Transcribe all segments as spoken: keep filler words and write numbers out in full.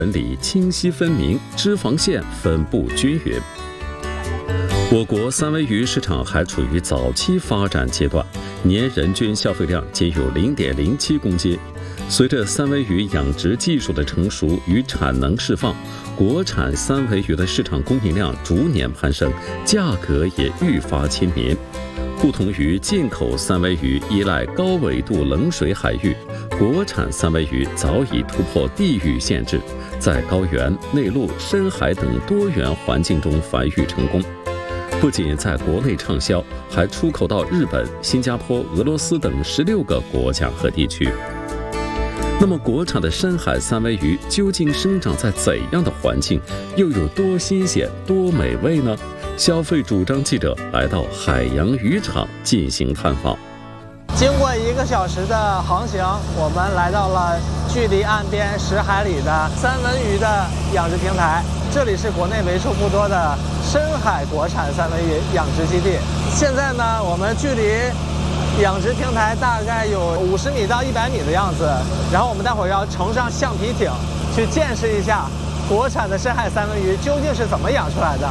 纹理清晰分明，脂肪线分布均匀。我国三文鱼市场还处于早期发展阶段，年人均消费量仅有 零点零七公斤。随着三文鱼养殖技术的成熟与产能释放，国产三文鱼的市场供应量逐年攀升，价格也愈发亲民。不同于进口三文鱼依赖高纬度冷水海域，国产三文鱼早已突破地域限制，在高原、内陆、深海等多元环境中繁育成功。不仅在国内畅销，还出口到日本、新加坡、俄罗斯等十六个国家和地区。那么，国产的深海三文鱼究竟生长在怎样的环境，又有多新鲜、多美味呢？消费主张记者来到海洋渔场进行探访。 经过一个小时的航行，我们来到了距离岸边十海里的三文鱼的养殖平台。这里是国内为数不多的深海国产三文鱼养殖基地。现在呢，我们距离养殖平台大概有五十米到一百米的样子，然后我们待会儿要乘上橡皮艇去见识一下国产的深海三文鱼究竟是怎么养出来的。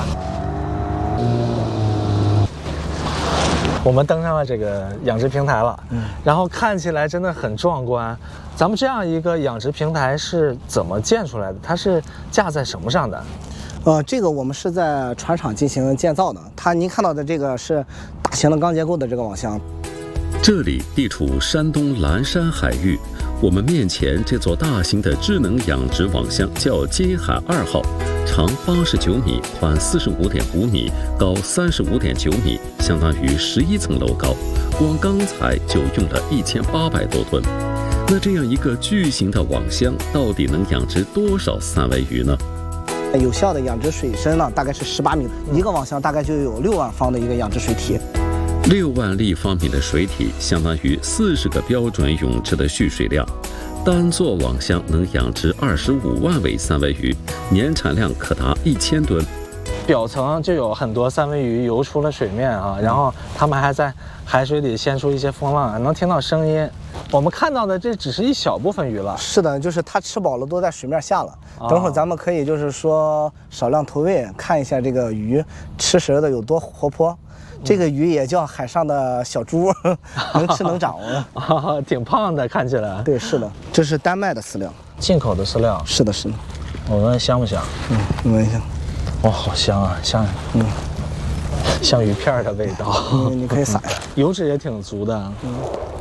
我们登上了这个养殖平台了，嗯，然后看起来真的很壮观。咱们这样一个养殖平台是怎么建出来的？它是架在什么上的？ 呃，这个我们是在船厂进行建造的。它您看到的这个是大型的钢结构的这个网箱。 这里地处山东蓝山海域，我们面前这座大型的智能养殖网箱叫金海二号，长八十九米，宽四十五点五米，高三十五点九米，相当于十一层楼高。光钢材就用了一千八百多吨。那这样一个巨型的网箱，到底能养殖多少三文鱼呢？ 有效的养殖水深呢，大概是十八米，一个网箱大概就有六万方的一个养殖水体。 六万立方米的水体相当于四十个标准泳池的蓄水量，单座网箱能养殖二十五万尾三文鱼，年产量可达一千吨。 表层就有很多三文鱼游出了水面啊，然后它们还在海水里掀出一些风浪，能听到声音。我们看到的这只是一小部分鱼了。 是的，就是它吃饱了都在水面下了。等会儿咱们可以就是说少量投喂，看一下这个鱼吃食的有多活泼。这个鱼也叫海上的小猪，能吃能长啊，挺胖的，看起来。 对，是的，这是丹麦的饲料， 进口的饲料。 是的，是的。 我闻香不香？ 嗯，你闻一下。 哇，好香啊，像，嗯，像鱼片的味道。 嗯，你可以撒一下。 油脂也挺足的。嗯。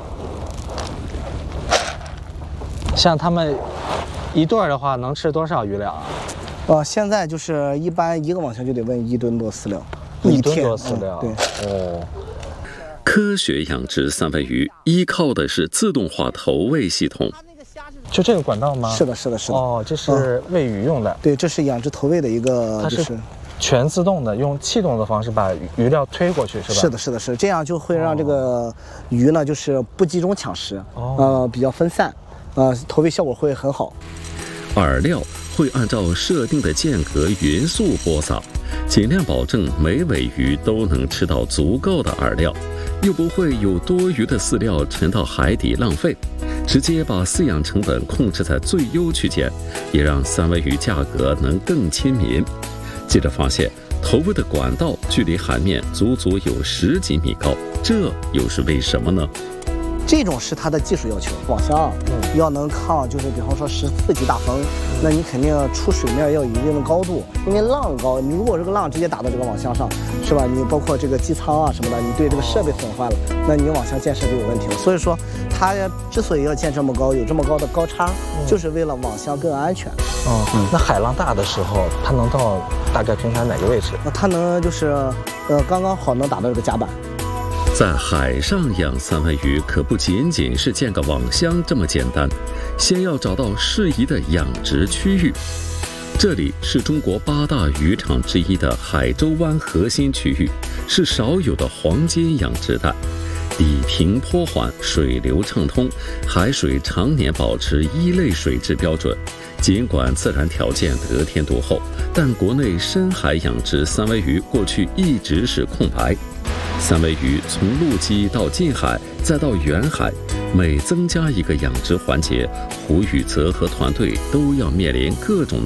像他们一对的话，能吃多少鱼粮啊？ 呃，现在就是一般一个网箱就得问一吨多饲料。 一吨多饲料， 嗯，对哦。 科学养殖三文鱼依靠的是自动化投喂系统。 就这个管道吗？ 是的，是的，是的。 哦，这是喂鱼用的。 嗯、对，这是养殖投喂的一个， 它是全自动的，用气动的方式把鱼料推过去，是吧？ 是的，是的，是的，这样就会让这个鱼呢，就是不集中抢食，哦、呃，比较分散，呃，投喂效果会很好。 饵料会按照设定的间隔匀速播撒，尽量保证每尾鱼都能吃到足够的饵料，又不会有多余的饲料沉到海底浪费，直接把饲养成本控制在最优区间，也让三文鱼价格能更亲民。记者发现，投喂的管道距离海面足足有十几米高，这又是为什么呢？ 这种是它的技术要求，网箱嗯要能抗，就是比方说十四级大风，那你肯定出水面要有一定的高度，因为浪高，你如果这个浪直接打到这个网箱上，是吧？你包括这个机舱啊什么的，你对这个设备损坏了，那你网箱建设就有问题了。所以说，它之所以要建这么高，有这么高的高差，嗯、就是为了网箱更安全。 哦，嗯，那海浪大的时候，它能到大概平台哪个位置？ 它能就是，呃，刚刚好能打到这个甲板。 在海上养三文鱼可不仅仅是建个网箱这么简单，先要找到适宜的养殖区域。这里是中国八大渔场之一的海州湾核心区域，是少有的黄金养殖带。地平坡缓，水流畅通，海水常年保持一类水质标准。尽管自然条件得天独厚，但国内深海养殖三文鱼过去一直是空白。三文鱼从陆基到近海，再到远海，每增加一个养殖环节，胡宇泽和团队都要面临各种